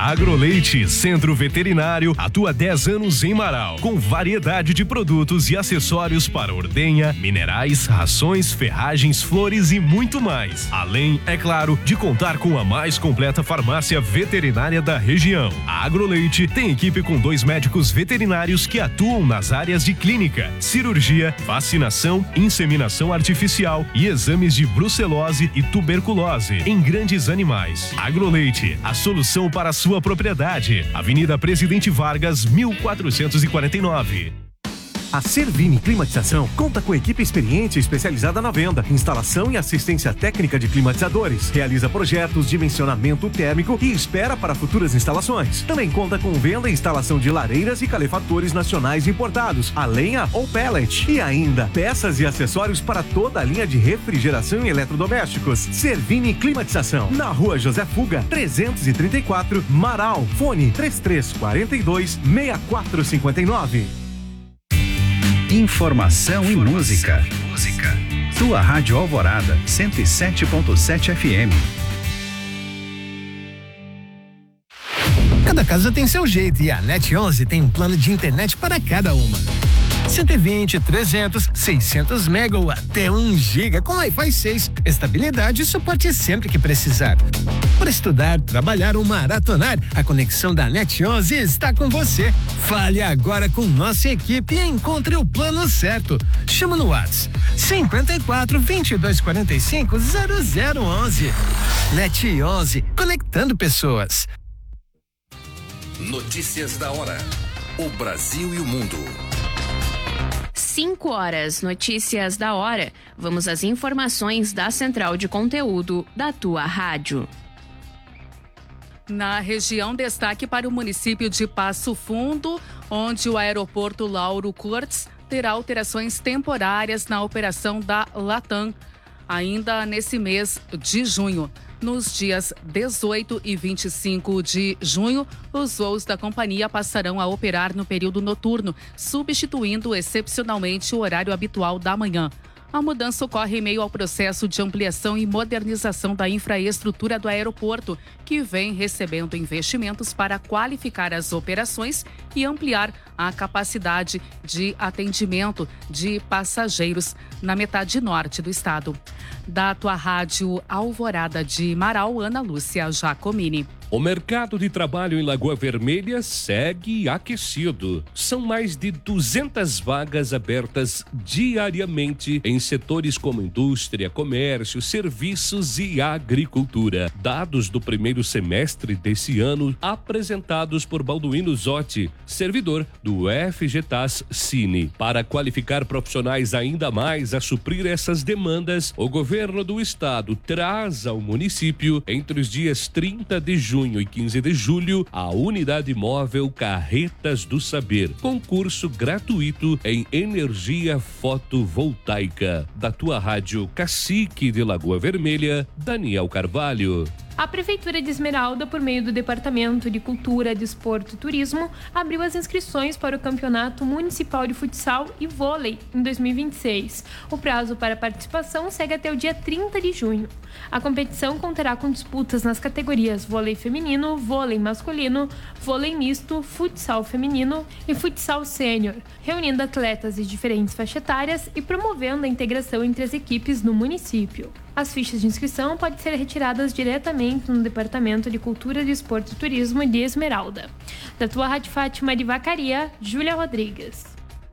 A Agroleite Centro Veterinário atua há 10 anos em Marau, com variedade de produtos e acessórios para ordenha, minerais, rações, ferragens, flores e muito mais. Além, é claro, de contar com a mais completa farmácia veterinária da região. A Agroleite tem equipe com 2 médicos veterinários que atuam nas áreas de clínica, cirurgia, vacinação, inseminação artificial e exames de brucelose e tuberculose em grandes animais. Agroleite, a solução para a sua propriedade. Avenida Presidente Vargas, 1449. A Servini Climatização conta com equipe experiente e especializada na venda, instalação e assistência técnica de climatizadores. Realiza projetos, dimensionamento térmico e espera para futuras instalações. Também conta com venda e instalação de lareiras e calefatores nacionais importados, a lenha ou pellet. E ainda, peças e acessórios para toda a linha de refrigeração e eletrodomésticos. Servini Climatização, na Rua José Fuga, 334, Marau. Fone 3342-6459. Informação e música. Tua Rádio Alvorada, 107.7 FM. Cada casa tem seu jeito e a NET 11 tem um plano de internet para cada uma. 120, 300, 600 mega ou até 1 giga com Wi-Fi 6. Estabilidade e suporte sempre que precisar. Para estudar, trabalhar ou maratonar, a conexão da NET 11 está com você. Fale agora com nossa equipe e encontre o plano certo. Chama no WhatsApp 54 22 45 0011. NET 11, conectando pessoas. Notícias da hora. O Brasil e o mundo. 5 horas, notícias da hora. Vamos às informações da Central de Conteúdo da Tua Rádio. Na região, destaque para o município de Passo Fundo, onde o aeroporto Lauro Kurtz terá alterações temporárias na operação da Latam, ainda nesse mês de junho. Nos dias 18 e 25 de junho, os voos da companhia passarão a operar no período noturno, substituindo excepcionalmente o horário habitual da manhã. A mudança ocorre em meio ao processo de ampliação e modernização da infraestrutura do aeroporto, que vem recebendo investimentos para qualificar as operações e ampliar a capacidade de atendimento de passageiros na metade norte do estado. Da Tua Rádio Alvorada de Marau, Ana Lúcia Giacomini. O mercado de trabalho em Lagoa Vermelha segue aquecido. São mais de 200 vagas abertas diariamente em setores como indústria, comércio, serviços e agricultura. Dados do primeiro semestre desse ano apresentados por Balduino Zotti, servidor do FGTAS Cine. Para qualificar profissionais ainda mais a suprir essas demandas, o governo do estado traz ao município, entre os dias 30 de junho e 15 de julho, a unidade móvel Carretas do Saber, concurso gratuito em energia fotovoltaica. Da Tua Rádio Cacique de Lagoa Vermelha, Daniel Carvalho. A Prefeitura de Esmeralda, por meio do Departamento de Cultura, Desporto e Turismo, abriu as inscrições para o Campeonato Municipal de Futsal e Vôlei em 2026. O prazo para participação segue até o dia 30 de junho. A competição contará com disputas nas categorias vôlei feminino, vôlei masculino, vôlei misto, futsal feminino e futsal sênior, reunindo atletas de diferentes faixas etárias e promovendo a integração entre as equipes no município. As fichas de inscrição podem ser retiradas diretamente no Departamento de Cultura, Desporto e Turismo de Esmeralda. Da Tua Rádio Fátima de Vacaria, Júlia Rodrigues.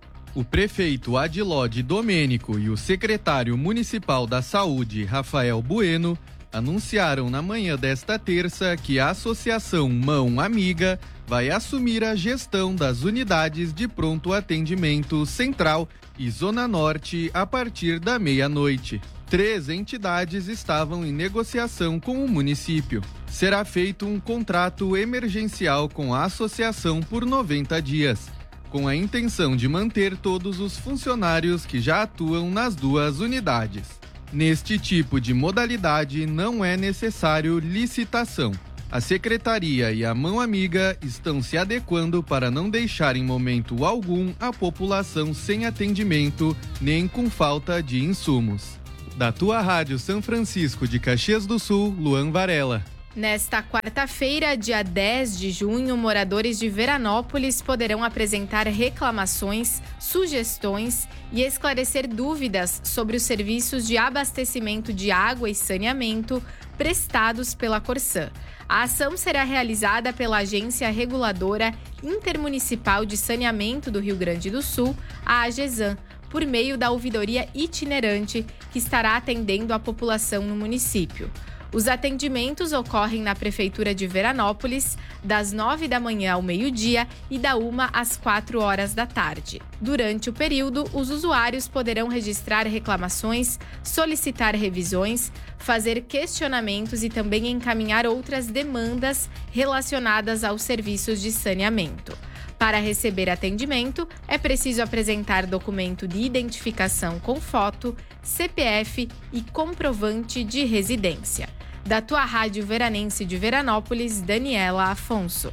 O prefeito Adilode Domênico e o secretário municipal da Saúde, Rafael Bueno, anunciaram na manhã desta terça que a Associação Mão Amiga vai assumir a gestão das unidades de pronto atendimento Central e Zona Norte a partir da meia-noite. 3 entidades estavam em negociação com o município. Será feito um contrato emergencial com a associação por 90 dias, com a intenção de manter todos os funcionários que já atuam nas 2 unidades. Neste tipo de modalidade não é necessário licitação. A Secretaria e a Mão Amiga estão se adequando para não deixar em momento algum a população sem atendimento nem com falta de insumos. Da Tua Rádio São Francisco de Caxias do Sul, Luan Varela. Nesta quarta-feira, dia 10 de junho, moradores de Veranópolis poderão apresentar reclamações, sugestões e esclarecer dúvidas sobre os serviços de abastecimento de água e saneamento prestados pela Corsã. A ação será realizada pela Agência Reguladora Intermunicipal de Saneamento do Rio Grande do Sul, a AGESAN, por meio da ouvidoria itinerante que estará atendendo a população no município. Os atendimentos ocorrem na Prefeitura de Veranópolis, das 9 da manhã ao meio-dia e da 1 às 4 horas da tarde. Durante o período, os usuários poderão registrar reclamações, solicitar revisões, fazer questionamentos e também encaminhar outras demandas relacionadas aos serviços de saneamento. Para receber atendimento, é preciso apresentar documento de identificação com foto, CPF e comprovante de residência. Da tua Rádio Veranense de Veranópolis, Daniela Afonso.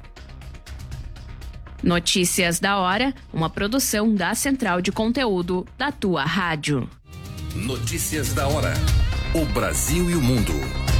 Notícias da hora, uma produção da Central de Conteúdo da tua rádio. Notícias da hora. O Brasil e o mundo.